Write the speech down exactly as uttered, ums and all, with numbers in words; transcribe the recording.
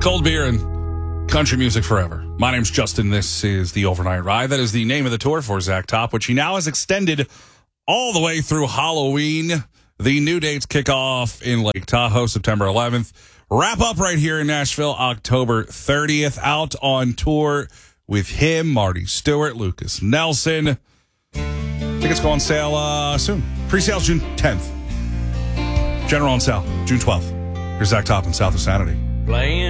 Cold beer and country music forever. My name's Justin. This is the Overnight Ride. That is the name of the tour for Zach Top, which he now has extended all the way through Halloween. The new dates kick off in Lake Tahoe, September eleventh. Wrap up right here in Nashville, October thirtieth. Out on tour with him, Marty Stewart, Lucas Nelson. Tickets go on sale uh, soon. Pre-sales June tenth. General on sale June twelfth. Here's Zach Top and South of Sanity. Playing